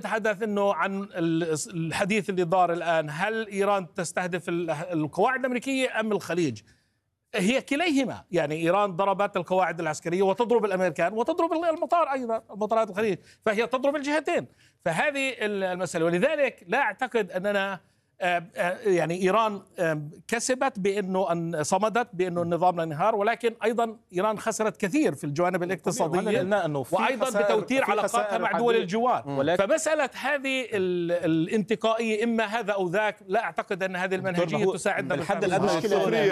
نتحدث انه عن الحديث اللي دار الان، هل ايران تستهدف القواعد الامريكيه ام الخليج؟ هي كليهما، يعني ايران ضربت القواعد العسكريه وتضرب الامريكان وتضرب المطار ايضا، مطارات الخليج، فهي تضرب الجهتين. فهذه المساله، ولذلك لا اعتقد اننا يعني إيران كسبت بأنه أن صمدت بأنه النظام لا ينهار، ولكن أيضا إيران خسرت كثير في الجوانب الاقتصادية وأيضا بتوتير علاقاتها مع دول الجوار. فمسألة هذه الانتقائية إما هذا أو ذاك، لا أعتقد أن هذه المنهجية تساعدنا بالحد الأدنى.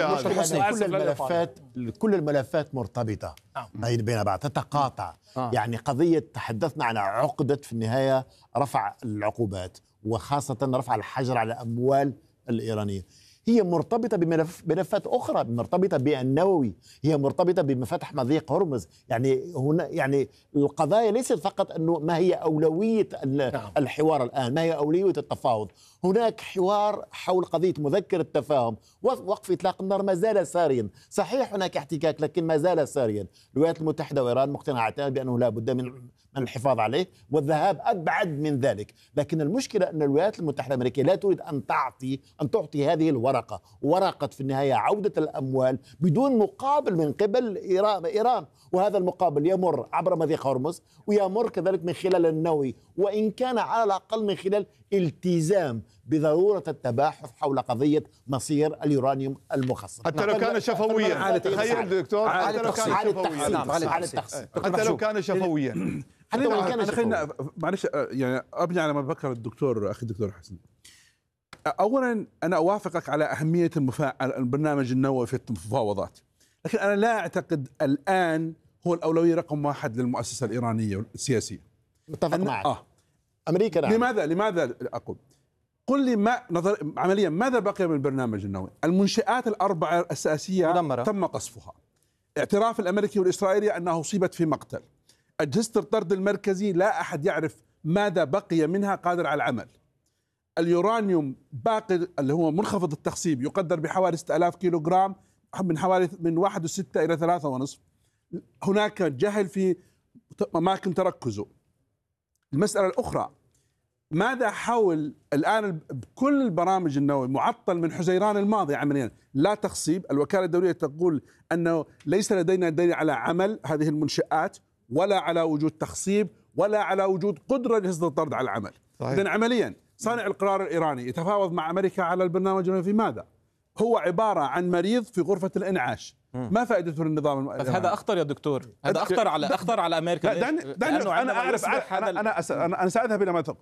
كل الملفات مرتبطة بين بعض، تتقاطع. يعني قضية تحدثنا عن عقدة في النهاية رفع العقوبات، وخاصة رفع الحجر على الأموال الإيرانية، هي مرتبطة بملفات أخرى، مرتبطة بالنووي، هي مرتبطة بمفتح مضيق هرمز. يعني هنا يعني القضايا ليست فقط أنه ما هي أولوية الحوار الآن، ما هي أولوية التفاوض. هناك حوار حول قضية مذكرة التفاهم، وقف إطلاق النار ما زال ساريا. صحيح هناك احتكاك لكن ما زال ساريا. الولايات المتحدة وإيران مقتنعتان بأنه لا بد من الحفاظ عليه والذهاب أبعد من ذلك. لكن المشكلة أن الولايات المتحدة الأمريكية لا تريد أن تعطي هذه ورقة في النهاية عودة الأموال بدون مقابل من قبل إيران. وهذا المقابل يمر عبر مضيق هرمز، ويمر كذلك من خلال النووي، وإن كان على الأقل من خلال التزام بضرورة التباحث حول قضية مصير اليورانيوم المخصب. حتى لو كان شفويا، تخيل دكتور، حتى لو كان شفويا، حتى لو كان شفويا. معلش يعني أبني على ما ذكر الدكتور أخي الدكتور حسن. أولا أنا أوافقك على أهمية البرنامج النووي في المفاوضات، لكن أنا لا أعتقد الآن هو الأولوية رقم واحد للمؤسسة الإيرانية السياسية. متفق معك. أمريكا نعم. لماذا أقول؟ قل لي عمليا ماذا بقي من البرنامج النووي؟ المنشآت الأربعة الأساسية مدمرة. تم قصفها. اعتراف الأمريكي والإسرائيلي أنها أصيبت في مقتل. أجهزة الطرد المركزي لا أحد يعرف ماذا بقي منها قادر على العمل. اليورانيوم باقي اللي هو منخفض التخصيب يقدر بحوالي 6000 كيلوغرام، من 1.6 إلى 3.5. هناك جهل في أماكن تركزه. المسألة الأخرى، ماذا حول الآن كل البرامج النووية معطل من حزيران الماضي عمليا، لا تخصيب. الوكالة الدولية تقول أنه ليس لدينا دليل على عمل هذه المنشآت، ولا على وجود تخصيب، ولا على وجود قدرة لهزة الطرد على العمل. إذن عمليا صانع القرار الإيراني يتفاوض مع أمريكا على البرنامج النووي في ماذا؟ هو عبارة عن مريض في غرفة الإنعاش. ما فائدته للنظام الإيراني؟ هذا أخطر يا دكتور، هذا أخطر على أمريكا. دعني أنا أعرف، أنا سأذهب إلى ما تقول.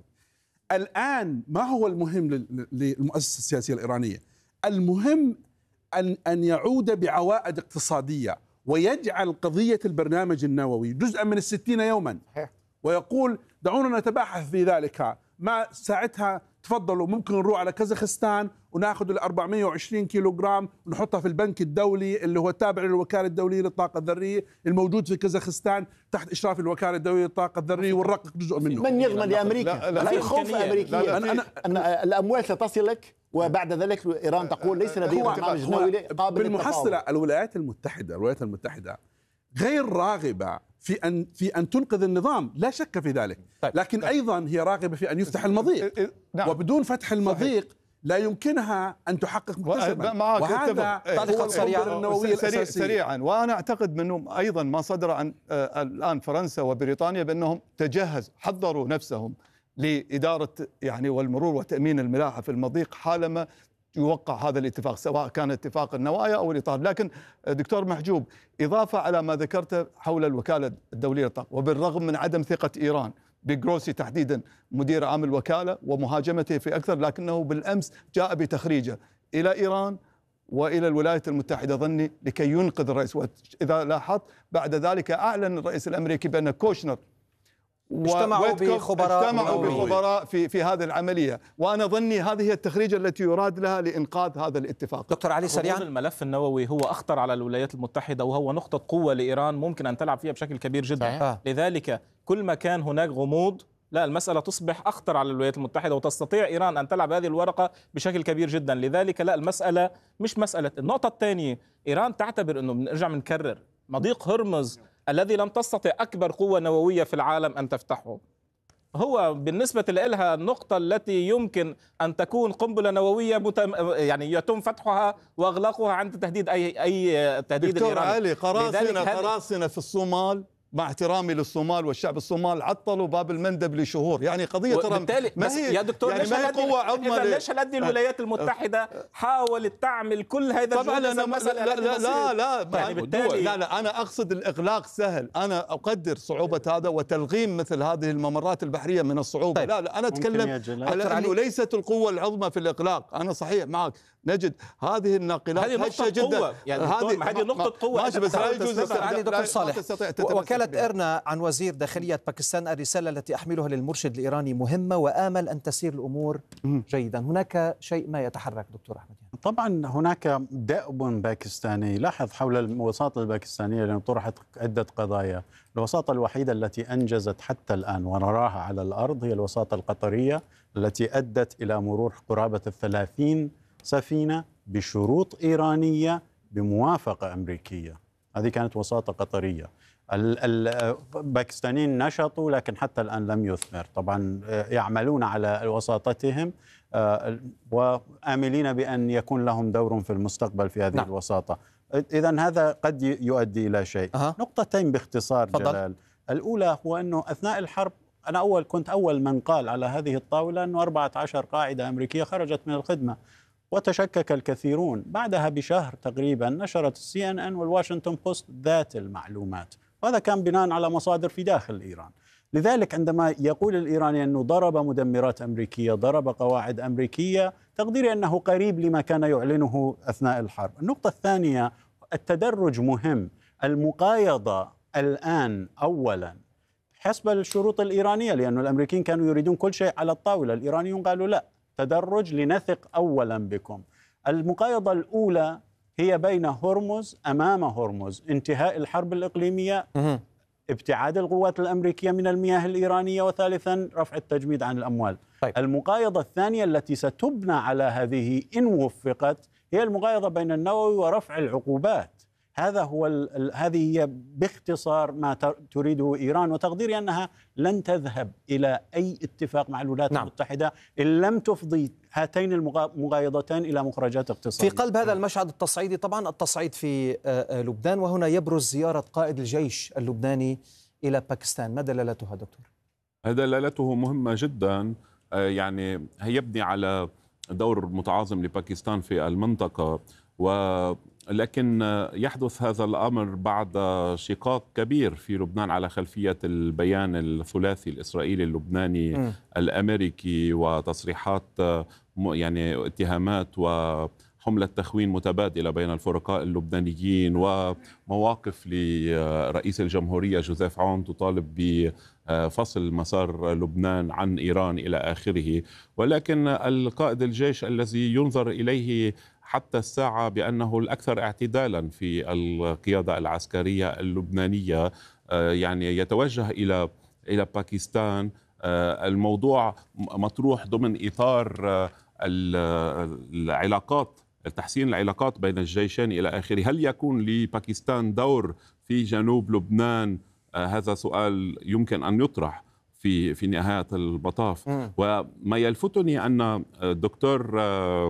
الآن ما هو المهم للمؤسسة السياسية الإيرانية؟ المهم أن يعود بعوائد اقتصادية، ويجعل قضية البرنامج النووي جزءا من 60 يوما، ويقول دعونا نتباحث في ذلك. ما ساعتها تفضلوا ممكن نروح على كازاخستان وناخذ ال 420 كيلوغرام ونحطها في البنك الدولي اللي هو تابع للوكالة الدولية للطاقة الذرية الموجود في كازاخستان تحت إشراف الوكالة الدولية للطاقة الذرية، ونرقق جزء منه. من يضمن لأمريكا؟ لا خوف أمريكية أن الأموال ستصلك، وبعد ذلك إيران تقول ليس لدينا برنامج نووي قابل بالمحصلة الولايات المتحدة غير راغبة في أن تنقذ النظام، لا شك في ذلك. لكن أيضا هي راغبة في أن يفتح المضيق، وبدون فتح المضيق لا يمكنها أن تحقق مكتسبا. وهذا سريعا. وأنا أعتقد منهم أيضا ما صدر عن الآن فرنسا وبريطانيا بأنهم حضروا نفسهم لإدارة يعني والمرور وتأمين الملاحة في المضيق حالما يوقع هذا الاتفاق، سواء كان اتفاق النوايا أو الإطار. لكن دكتور محجوب، إضافة على ما ذكرته حول الوكالة الدولية للطاقة، وبالرغم من عدم ثقة إيران بجروسي تحديدا مدير عام الوكالة ومهاجمته في أكثر، لكنه بالأمس جاء بتخريجه إلى إيران وإلى الولايات المتحدة ظني لكي ينقذ الرئيس. وإذا لاحظت بعد ذلك أعلن الرئيس الأمريكي بأن كوشنر اجتمعوا بخبراء في هذه العملية، وأنا ظني هذه هي التخريجة التي يراد لها لإنقاذ هذا الاتفاق. دكتور علي سريعا، الملف النووي هو أخطر على الولايات المتحدة، وهو نقطة قوة لإيران ممكن أن تلعب فيها بشكل كبير جدا. لذلك كل ما كان هناك غموض لا المسألة تصبح أخطر على الولايات المتحدة، وتستطيع إيران أن تلعب هذه الورقة بشكل كبير جدا. لذلك لا المسألة مش مسألة. النقطة الثانية، إيران تعتبر أنه بنرجع هو بالنسبة لها النقطة التي يمكن أن تكون قنبلة نووية يعني يتم فتحها وإغلاقها عند تهديد أي تهديد دكتور علي، قراصنة في الصومال، مع احترامي للصومال والشعب الصومال، عطلوا باب المندب لشهور. يعني قضية ترى ما هي يا دكتور، يعني ما هي قوة عظمى. ليش هالقد الولايات المتحدة حاولت تعمل كل هذا طبعا أنا لا أنا أقصد الإغلاق سهل، أنا أقدر صعوبة هذا وتلغيم مثل هذه الممرات البحرية من الصعوبة. طيب. لا أنا أتكلم على أنه ليست القوة العظمى في الإغلاق. أنا صحيح معك، نجد هذه الناقلات هشة جدا. يعني هذه نقطة قوة. ماشي، بس لا يجوز. علي دكتور صالح، وكالة إرنا عن وزير داخلية باكستان: الرسالة التي أحملها للمرشد الإيراني مهمة وآمل أن تسير الأمور جيدا. هناك شيء ما يتحرك دكتور أحمد؟ طبعا هناك دأب باكستاني. لاحظ حول الوساطة الباكستانية لأن طرحت عدة قضايا. الوساطة الوحيدة التي أنجزت حتى الآن ونراها على الأرض هي الوساطة القطرية، التي أدت إلى مرور قرابة 30 سفينة بشروط إيرانية بموافقة أمريكية. هذه كانت وساطة قطرية. الباكستانيين نشطوا لكن حتى الآن لم يثمر. طبعا يعملون على وساطتهم وآملين بأن يكون لهم دور في المستقبل في هذه الوساطة. إذن هذا قد يؤدي إلى شيء. نقطتين باختصار جلال. الأولى هو أنه أثناء الحرب أنا كنت أول من قال على هذه الطاولة أنه 14 قاعدة أمريكية خرجت من الخدمة، وتشكك الكثيرون. بعدها بشهر تقريبا نشرت CNN والواشنطن بوست ذات المعلومات، وهذا كان بناء على مصادر في داخل إيران. لذلك عندما يقول الإيراني أنه ضرب مدمرات أمريكية، ضرب قواعد أمريكية، تقديري أنه قريب لما كان يعلنه أثناء الحرب. النقطة الثانية، التدرج مهم. المقايضة الآن أولا حسب الشروط الإيرانية، لأن الأمريكيين كانوا يريدون كل شيء على الطاولة، الإيرانيون قالوا لا، تدرج لنثق أولا بكم. المقايضة الأولى هي بين هرمز، أمام هرمز انتهاء الحرب الإقليمية، ابتعاد القوات الأمريكية من المياه الإيرانية، وثالثا رفع التجميد عن الأموال. طيب. المقايضة الثانية التي ستبنى على هذه إن وفقت هي المقايضة بين النووي ورفع العقوبات. هذه هي باختصار ما تريده إيران، وتقديري أنها لن تذهب إلى أي اتفاق مع الولايات المتحدة إن لم تفضي هاتين المقايضتين إلى مخرجات اقتصادية. في قلب هذا المشهد التصعيدي طبعا التصعيد في لبنان، وهنا يبرز زيارة قائد الجيش اللبناني إلى باكستان. ما دلالتها دكتور؟ دلالته مهمة جدا، يعني يبني على دور متعاظم لباكستان في المنطقة، لكن يحدث هذا الأمر بعد شقاق كبير في لبنان على خلفية البيان الثلاثي الإسرائيلي اللبناني الأمريكي، وتصريحات يعني اتهامات وحملة تخوين متبادلة بين الفرقاء اللبنانيين، ومواقف لرئيس الجمهورية جوزيف عون تطالب بفصل مسار لبنان عن إيران إلى آخره. ولكن القائد الجيش الذي ينظر إليه حتى الساعة بأنه الأكثر اعتدالا في القيادة العسكرية اللبنانية يعني يتوجه إلى باكستان. الموضوع مطروح ضمن إطار العلاقات، تحسين العلاقات بين الجيشين إلى آخره. هل يكون لباكستان دور في جنوب لبنان؟ هذا سؤال يمكن أن يطرح في نهاية المطاف. وما يلفتني أن الدكتور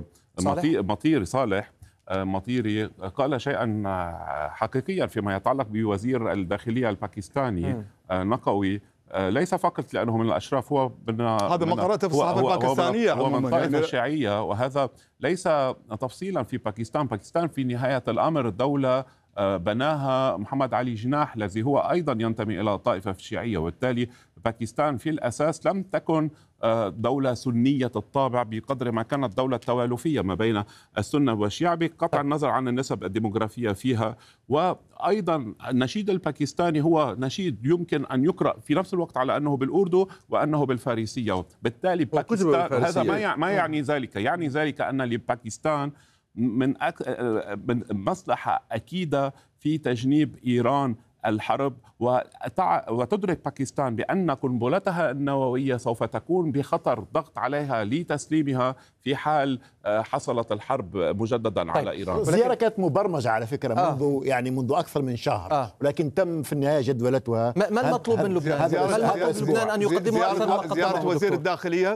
صالح مطيري قال شيئا حقيقيا فيما يتعلق بوزير الداخلية الباكستاني نقوي، ليس فقط لأنه من الأشراف، هو هذا ما قرأته في الصحافة الباكستانية، هو من طائفة الشيعية، وهذا ليس تفصيلا في باكستان. باكستان في نهاية الأمر دولة بناها محمد علي جناح الذي هو أيضا ينتمي إلى الطائفة الشيعية، وبالتالي باكستان في الأساس لم تكن دولة سنية الطابع بقدر ما كانت دولة توالفية ما بين السنة والشيعة، بقطع النظر عن النسب الديموغرافية فيها. وأيضا النشيد الباكستاني هو نشيد يمكن أن يقرأ في نفس الوقت على أنه بالأردو وأنه بالفارسية. بالتالي باكستان هذا ما يعني ذلك، يعني ذلك أن لباكستان من مصلحة أكيدة في تجنيب إيران الحرب، وتدرك باكستان بأن قنبلتها النووية سوف تكون بخطر ضغط عليها لتسليمها في حال حصلت الحرب مجددا على إيران. الزيارة كانت مبرمجة على فكرة منذ أكثر من شهر، ولكن تم في النهاية جدولتها. ما المطلوب من لبنان؟ هل المطلوب من لبنان أن يقدموا أكثر ما قدمه زيارة وزير الداخلية